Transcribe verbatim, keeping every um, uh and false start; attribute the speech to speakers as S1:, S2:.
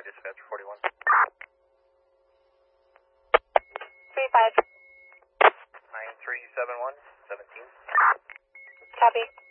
S1: dispatch forty-one.
S2: three five.
S1: nine three seven one, seventeen.
S2: Copy.